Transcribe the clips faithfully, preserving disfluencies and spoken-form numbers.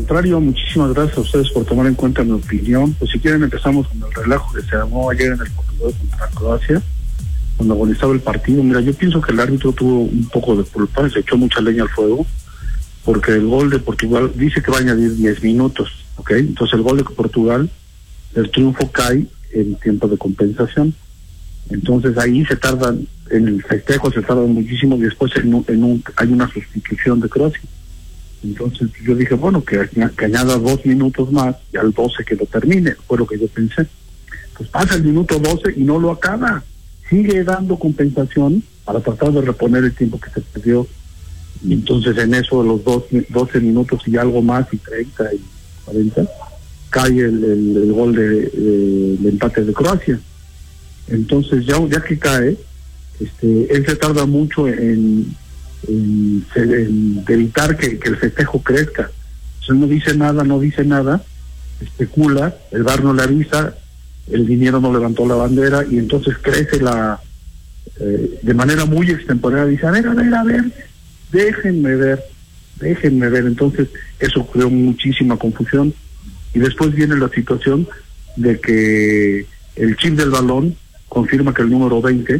contrario, muchísimas gracias a ustedes por tomar en cuenta mi opinión. Pues si quieren empezamos con el relajo que se armó ayer en el Portugal contra Croacia, cuando agonizaba el partido. Mira, yo pienso que el árbitro tuvo un poco de culpa, se echó mucha leña al fuego, porque el gol de Portugal dice que va a añadir diez minutos, ¿ok? Entonces el gol de Portugal, el triunfo cae en tiempo de compensación. Entonces ahí se tardan, en el festejo se tardan muchísimo y después en un, en un, hay una sustitución de Croacia. Entonces yo dije, bueno, que, que añada dos minutos más y al doce que lo termine, fue lo que yo pensé. Pues pasa el minuto doce y no lo acaba, sigue dando compensación para tratar de reponer el tiempo que se perdió. Y entonces en eso de los doce minutos y algo más, y treinta y cuarenta, cae el, el, el gol de, de, de empate de Croacia. Entonces ya, ya que cae, este, él se tarda mucho en En, en evitar que, que el festejo crezca. Entonces no dice nada, no dice nada, especula, el V A R no le avisa, el dinero no levantó la bandera y entonces crece la eh, de manera muy extemporánea, dice, a ver, a ver, a ver, déjenme ver, déjenme ver. Entonces eso creó muchísima confusión y después viene la situación de que el chip del balón confirma que el número veinte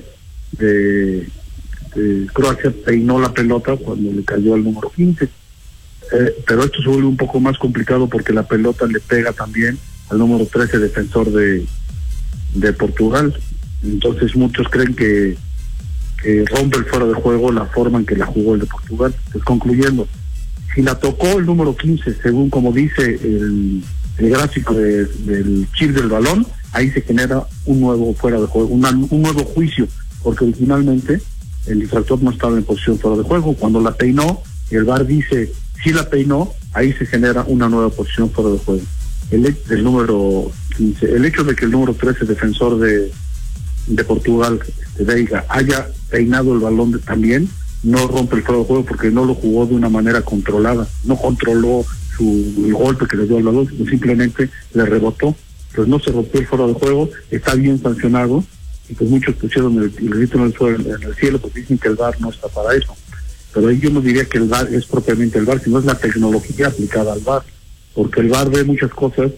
de Eh, Croacia peinó la pelota cuando le cayó al número quince, eh, pero esto se vuelve un poco más complicado porque la pelota le pega también al número trece defensor de de Portugal. Entonces muchos creen que, que rompe el fuera de juego la forma en que la jugó el de Portugal. Pues concluyendo, si la tocó el número quince según como dice el, el gráfico de, del chip del balón, ahí se genera un nuevo fuera de juego, una, un nuevo juicio, porque originalmente el infractor no estaba en posición fuera de juego. Cuando la peinó, el V A R dice, si la peinó, ahí se genera una nueva posición fuera de juego. El, el número quince, el hecho de que el número trece, defensor de, de Portugal, de Veiga, haya peinado el balón de, también, no rompe el fuera de juego porque no lo jugó de una manera controlada, no controló su, el golpe que le dio al balón, simplemente le rebotó. Pues no se rompió el fuera de juego, está bien sancionado. Y pues muchos pusieron el, el grito en el, suelo, en el cielo, porque dicen que el V A R no está para eso. Pero ahí yo no diría que el V A R es propiamente el V A R, sino es la tecnología aplicada al V A R, porque el V A R ve muchas cosas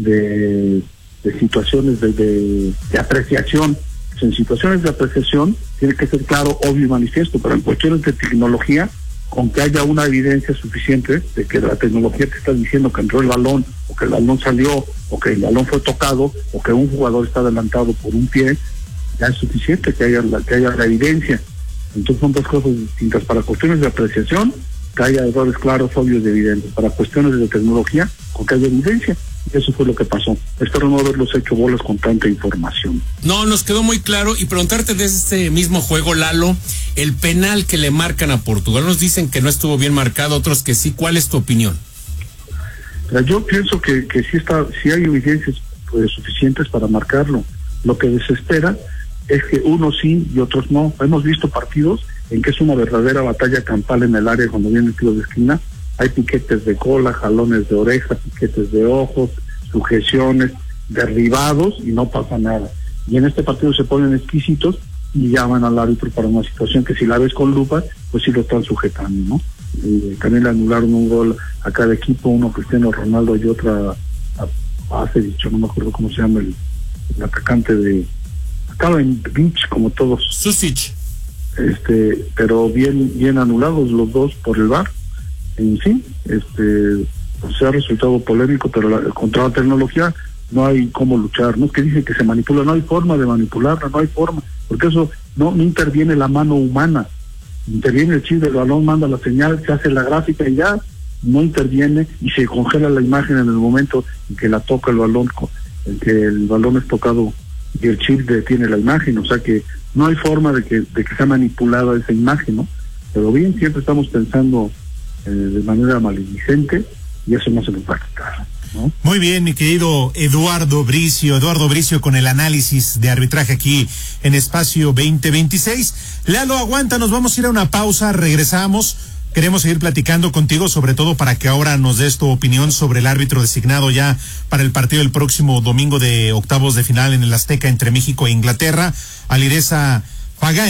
de, de situaciones de, de, de apreciación. Pues en situaciones de apreciación tiene que ser claro, obvio y manifiesto, pero en cuestiones de tecnología, con que haya una evidencia suficiente de que la tecnología te está diciendo que entró el balón, o que el balón salió, o que el balón fue tocado, o que un jugador está adelantado por un pie, ya es suficiente que haya la, que haya la evidencia. Entonces son dos cosas distintas. Para cuestiones de apreciación, que haya errores claros, obvios y evidentes. Para cuestiones de tecnología, con que haya evidencia. Eso fue lo que pasó. Espero no haberlos hecho bolas con tanta información. No, nos quedó muy claro. Y preguntarte de este mismo juego, Lalo, el penal que le marcan a Portugal. Nos dicen que no estuvo bien marcado, otros que sí. ¿Cuál es tu opinión? Yo pienso que, que sí, está, sí hay evidencias pues, suficientes para marcarlo. Lo que desespera es que unos sí y otros no. Hemos visto partidos en que es una verdadera batalla campal en el área cuando viene el tiro de esquina. Hay piquetes de cola, jalones de oreja, piquetes de ojos, sujeciones, derribados y no pasa nada. Y en este partido se ponen exquisitos y llaman al árbitro para una situación que si la ves con lupa, pues sí lo están sujetando, ¿no? Y también le anularon un gol a cada equipo, uno Cristiano Ronaldo y otra hace dicho, no me acuerdo cómo se llama el, el atacante de acaba en Beach como todos. Susic. Este, pero bien, bien anulados los dos por el V A R. En fin, este, pues se ha resultado polémico, pero la, contra la tecnología no hay cómo luchar. No es que dicen que se manipula, no hay forma de manipularla, no hay forma, porque eso no, no interviene la mano humana, interviene el chip del balón, manda la señal, se hace la gráfica y ya no interviene y se congela la imagen en el momento en que la toca el balón, en que el balón es tocado y el chip detiene la imagen. O sea que no hay forma de que, de que sea manipulada esa imagen, ¿no? Pero bien, siempre estamos pensando eh, de manera maledicente y eso no se nos va a quitar, ¿no? Muy bien, mi querido Eduardo Bricio, Eduardo Bricio con el análisis de arbitraje aquí en Espacio veinte veintiséis. Lalo, aguanta, nos vamos a ir a una pausa, regresamos. Queremos seguir platicando contigo, sobre todo para que ahora nos des tu opinión sobre el árbitro designado ya para el partido del próximo domingo de octavos de final en el Azteca entre México e Inglaterra, Alireza Pagani.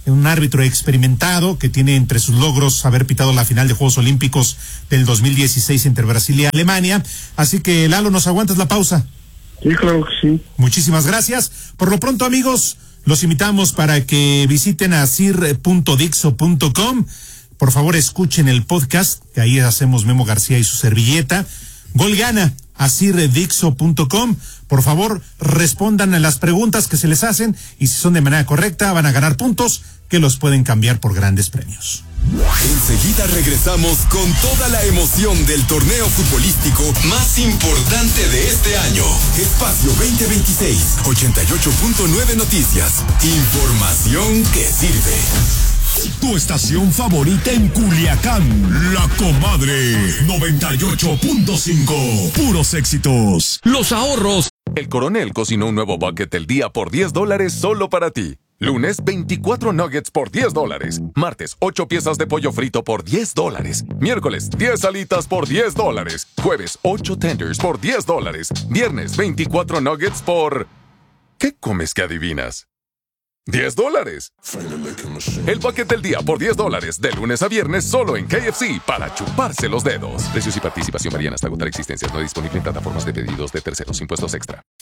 un árbitro experimentado que tiene entre sus logros haber pitado la final de Juegos Olímpicos del dos mil dieciséis entre Brasil y Alemania. Así que, Lalo, ¿nos aguantas la pausa? Sí, claro que sí. Muchísimas gracias. Por lo pronto, amigos, los invitamos para que visiten a sir punto dixo punto com. Por favor, escuchen el podcast, que ahí hacemos Memo García y su servilleta. Gol gana a sir dixo punto com. Por favor, respondan a las preguntas que se les hacen y si son de manera correcta van a ganar puntos que los pueden cambiar por grandes premios. Enseguida regresamos con toda la emoción del torneo futbolístico más importante de este año. Espacio veinte veintiséis, ochenta y ocho punto nueve Noticias. Información que sirve. Tu estación favorita en Culiacán, La Comadre, noventa y ocho punto cinco. Puros éxitos. Los ahorros. El Coronel cocinó un nuevo bucket del día por diez dólares solo para ti. Lunes, veinticuatro nuggets por diez dólares. Martes, ocho piezas de pollo frito por diez dólares. Miércoles, diez alitas por diez dólares. Jueves, ocho tenders por diez dólares. Viernes, veinticuatro nuggets por... ¿Qué comes que adivinas? diez dólares. El bucket del día por diez dólares, de lunes a viernes, solo en K F C, para chuparse los dedos. Precios y participación varían hasta agotar existencias. No disponible en plataformas de pedidos de terceros. Impuestos extra.